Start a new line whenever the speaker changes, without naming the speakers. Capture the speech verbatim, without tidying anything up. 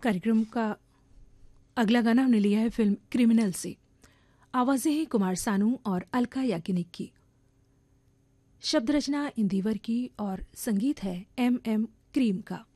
कार्यक्रम का अगला गाना हमने लिया है फिल्म क्रिमिनल से। आवाजें हैं कुमार सानू और अलका याग्निक की, शब्द रचना इंदिवर की और संगीत है एम एम क्रीम का।